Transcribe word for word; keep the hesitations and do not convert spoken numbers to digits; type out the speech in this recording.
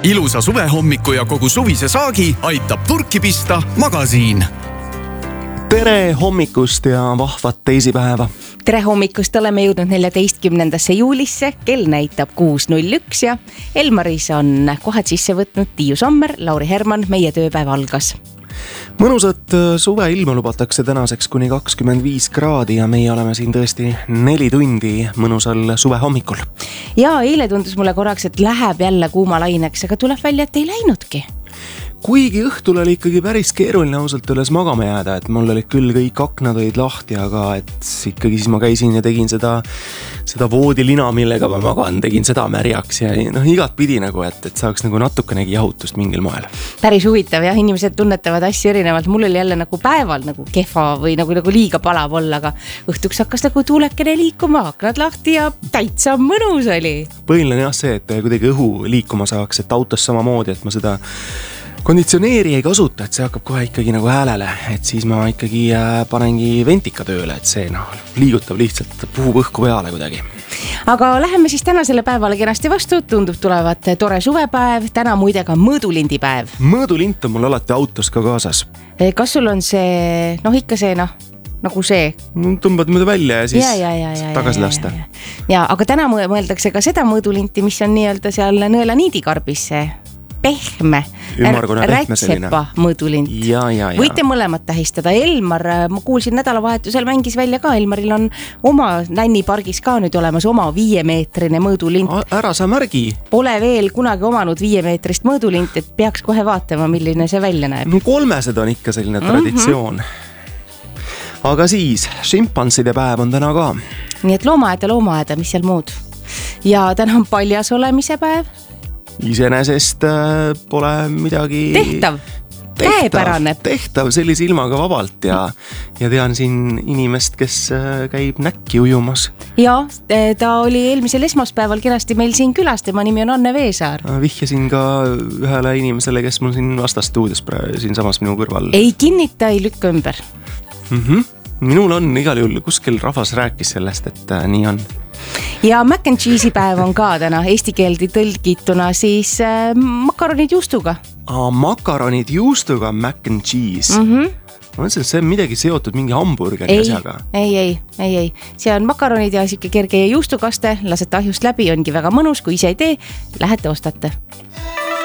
Ilusa suvehommiku ja kogu suvise saagi aitab turki pista Magasiin. Tere hommikust ja vahvat teisipäeva. Tere hommikust, oleme jõudnud neljateistkümnendasse juulisse, kell näitab kuus null üks ja Elmaris on kohad sisse võtnud Tiiu Sommer, Lauri Herman, meie tööpäev algas. Mõnusat suve ilma lubatakse tänaseks kuni kakskümmend viis kraadi ja meie oleme siin tõesti neli tundi mõnusal suve hommikul. Ja eile tundus mulle korraks, et läheb jälle kuuma laineks, aga tuleb välja, et ei läinudki. Kuigi õhtul oli ikkagi päris keeruline ausalt üles magama jääda, et mul olid küll kõik aknad olid lahti, aga et ikkagi siis ma käisin ja tegin seda, seda voodilina, millega ma magan, tegin seda märjaks ja noh, igat pidi nagu, et, et saaks nagu natukenegi jahutust mingil moel. Päris huvitav, jah, inimesed tunnetavad asju erinevalt. Mul oli jälle nagu päeval nagu kehva või nagu, nagu liiga palav olla, aga õhtuks hakkas nagu tuulekene liikuma, aknad lahti ja täitsa mõnus oli. Põhiline jah see, et kuidagi õhu liikuma saaks, et autos samamoodi, et ma seda konditsioneeri ei kasuta, et see hakkab kohe ikkagi nagu häälele, et siis ma ikkagi panengi ventika tööle, et see noh, liigutab lihtsalt, puhub õhku peale kuidagi. Aga läheme siis tänasele päevale kenasti vastu, tundub tulevat tore suvepäev, täna muide ka mõõdulindipäev. Mõõdulint on mul alati autos ka kaasas. Kas sul on see, noh ikka see noh, nagu see? Tõmbad mõõdu välja ja siis ja, ja, ja, ja, tagasi lasta. Ja, ja. ja, aga täna mõeldakse ka seda mõõdulinti, mis on nii-öelda seal nõela niidikarbis see pehme, rätsepa mõõdulint. Ja, ja, ja. Võite mõlemad tähistada. Elmar, ma kuulsin nädalavahetusel mängis välja ka, Elmaril on oma nännipargis ka nüüd olemas oma viiemeetrine mõõdulint. Ära sa märgi. Pole veel kunagi omanud viiemeetrist mõõdulint, et peaks kohe vaatama, milline see välja näeb. No kolmesed on ikka selline traditsioon. Mm-hmm. Aga siis, šimpanside päev on täna ka. Nii et loomaaeda, loomaaeda, mis seal muud. Ja täna on paljas olemise päev. Iseenesest pole midagi tehtav, käepärane. Tehtav sellise ilmaga vabalt ja, ja tean siin inimest, kes käib näkki ujumas. Ja, ta oli eelmisel esmaspäeval kenasti meil siin külas, tema nimi on Anne Veesaar. Vihjasin ka ühele inimesele, kes mul siin vastas stuudios siin samas minu kõrval. Ei kinnita, ei lükka ümber. Mm-hmm. Minul on igal juhul, kuskil rahvas rääkis sellest, et äh, nii on. Ja mac and cheese'i päev on ka täna eesti keeldi tõlgituna siis äh, makaronid juustuga. Aa, makaronid juustuga mac and cheese. Mm-hmm. Ma mõtlesin, et see on midagi seotud mingi hamburgeri ei, asjaga. Ei, ei, ei, ei. See on makaronid ja siuke kerge juustukaste, lasete ahjust läbi, ongi väga mõnus, kui ise ei tee, lähete ostate.